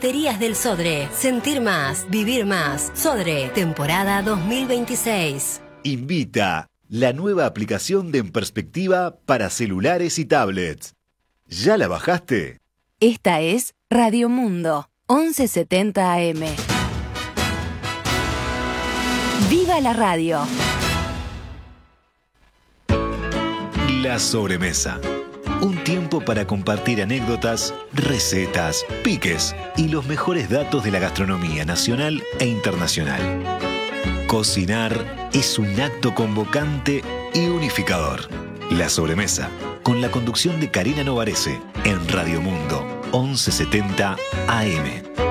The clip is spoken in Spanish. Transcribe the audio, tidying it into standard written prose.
Baterías del Sodre. Sentir más, vivir más. Sodre, temporada 2026. Invita la nueva aplicación de En Perspectiva para celulares y tablets. ¿Ya la bajaste? Esta es Radio Mundo, 1170 AM. ¡Viva la radio! La sobremesa. Un tiempo para compartir anécdotas, recetas, piques y los mejores datos de la gastronomía nacional e internacional. Cocinar es un acto convocante y unificador. La sobremesa, con la conducción de Karina Novarese, en Radio Mundo, 1170 AM.